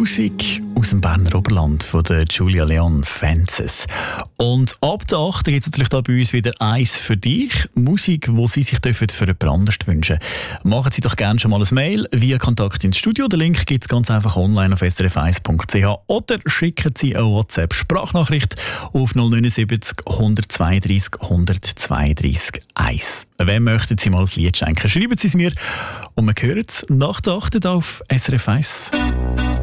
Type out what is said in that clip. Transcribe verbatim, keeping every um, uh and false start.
Musik aus dem Berner Oberland von der Julia Leon Fences. Und ab der achten gibt es natürlich da bei uns wieder «Eins für dich». Musik, die Sie sich für jemand anderes wünschen. Machen Sie doch gerne schon mal ein Mail via Kontakt ins Studio. Den Link gibt es ganz einfach online auf s r f eins punkt c h oder schicken Sie eine WhatsApp-Sprachnachricht auf null neun sieben null eins zwei drei null eins zwei drei eins. Wem möchten Sie mal ein Lied schenken? Schreiben Sie es mir und wir hören es nach der achten auf S R F eins.